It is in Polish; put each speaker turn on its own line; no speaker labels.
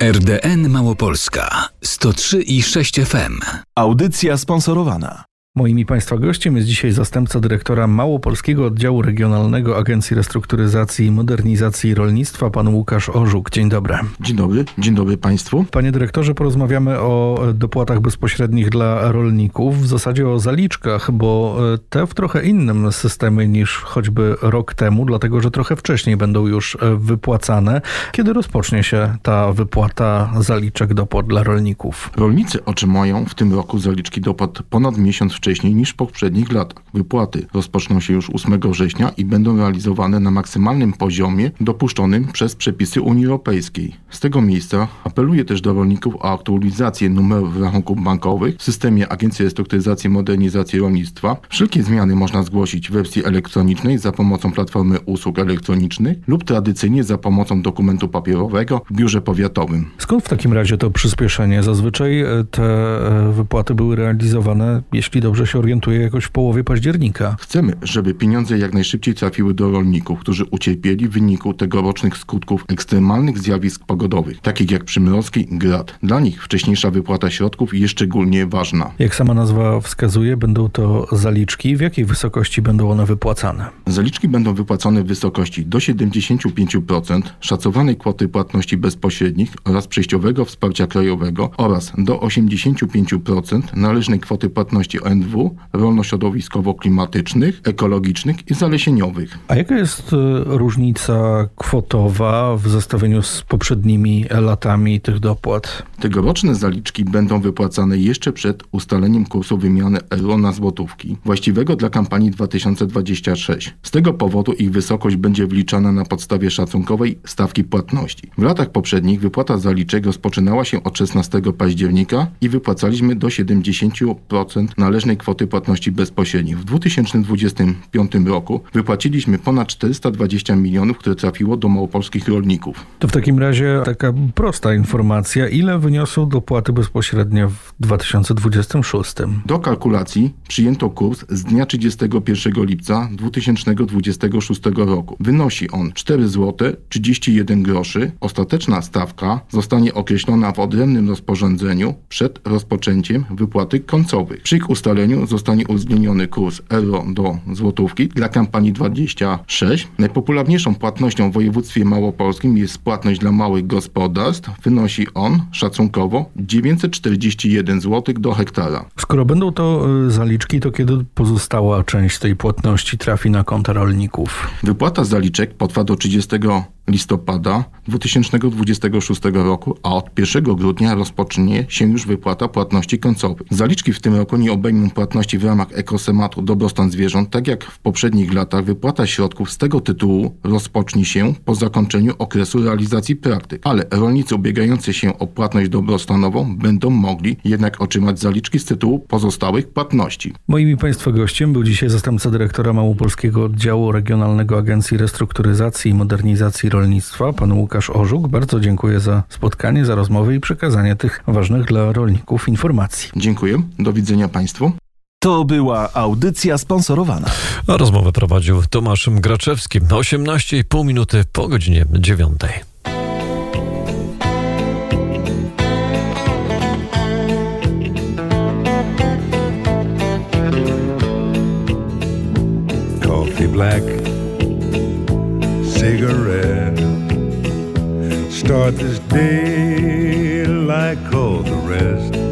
RDN Małopolska 103,6 FM.
Audycja sponsorowana.
Moim i Państwa gościem jest dzisiaj zastępca dyrektora Małopolskiego Oddziału Regionalnego Agencji Restrukturyzacji i Modernizacji Rolnictwa, pan Łukasz Orzuk. Dzień dobry.
Dzień dobry Państwu.
Panie dyrektorze, porozmawiamy o dopłatach bezpośrednich dla rolników, w zasadzie o zaliczkach, bo te w trochę innym systemie niż choćby rok temu, dlatego że trochę wcześniej będą już wypłacane. Kiedy rozpocznie się ta wypłata zaliczek dopłat dla rolników?
Rolnicy otrzymają w tym roku zaliczki dopłat ponad miesiąc wcześniej niż w poprzednich latach. Wypłaty rozpoczną się już 8 września i będą realizowane na maksymalnym poziomie dopuszczonym przez przepisy Unii Europejskiej. Z tego miejsca apeluję też do rolników o aktualizację numerów rachunków bankowych w systemie Agencji Restrukturyzacji i Modernizacji Rolnictwa. Wszelkie zmiany można zgłosić w wersji elektronicznej za pomocą platformy usług elektronicznych lub tradycyjnie za pomocą dokumentu papierowego w biurze powiatowym.
Skąd w takim razie to przyspieszenie? Zazwyczaj te wypłaty były realizowane, jeśli dobrze się orientuję, jakoś w połowie października.
Chcemy, żeby pieniądze jak najszybciej trafiły do rolników, którzy ucierpieli w wyniku tegorocznych skutków ekstremalnych zjawisk pogodowych, takich jak przymrozki, grad. Dla nich wcześniejsza wypłata środków jest szczególnie ważna.
Jak sama nazwa wskazuje, będą to zaliczki. W jakiej wysokości będą one wypłacane?
Zaliczki będą wypłacone w wysokości do 75% szacowanej kwoty płatności bezpośrednich oraz przejściowego wsparcia krajowego oraz do 85% należnej kwoty płatności ONW, rolno-środowiskowo-klimatycznych, ekologicznych i zalesieniowych.
A jaka jest różnica kwotowa w zestawieniu z poprzednimi latami tych dopłat?
Tegoroczne zaliczki będą wypłacane jeszcze przed ustaleniem kursu wymiany euro na złotówki, właściwego dla kampanii 2026. Z tego powodu ich wysokość będzie wliczana na podstawie szacunkowej stawki płatności. W latach poprzednich wypłata zaliczek rozpoczynała się od 16 października i wypłacaliśmy do 70% należnej kwoty płatności bezpośrednich. W 2025 roku wypłaciliśmy ponad 420 milionów, które trafiło do małopolskich rolników.
To w takim razie taka prosta informacja. Ile wyniosą dopłaty bezpośrednie w 2026?
Do kalkulacji przyjęto kurs z dnia 31 lipca 2026 roku. Wynosi on 4 zł 31 groszy. Ostateczna stawka zostanie określona w odrębnym rozporządzeniu przed rozpoczęciem wypłaty końcowych. Przy ich ustaleniu zostanie uwzględniony kurs euro do złotówki dla kampanii 26. Najpopularniejszą płatnością w województwie małopolskim jest płatność dla małych gospodarstw. Wynosi on szacunkowo 941 zł do hektara.
Skoro będą to zaliczki, to kiedy pozostała część tej płatności trafi na konta rolników?
Wypłata zaliczek potrwa do 30 listopada 2026 roku, a od 1 grudnia rozpocznie się już wypłata płatności końcowych. Zaliczki w tym roku nie obejmą płatności w ramach ekosematu dobrostan zwierząt. Tak jak w poprzednich latach, wypłata środków z tego tytułu rozpocznie się po zakończeniu okresu realizacji praktyk, ale rolnicy ubiegający się o płatność dobrostanową będą mogli jednak otrzymać zaliczki z tytułu pozostałych płatności.
Moim i Państwa gościem był dzisiaj zastępca dyrektora Małopolskiego Oddziału Regionalnego Agencji Restrukturyzacji i Modernizacji Rolnictwa, pan Łukasz Orzuk. Bardzo dziękuję za spotkanie, za rozmowę i przekazanie tych ważnych dla rolników informacji.
Dziękuję. Do widzenia Państwu.
To była audycja sponsorowana.
A rozmowę prowadził Tomasz Graczewski. 18,5 minuty po godzinie 9.
Coffee black, cigarette. Start this day like all the rest.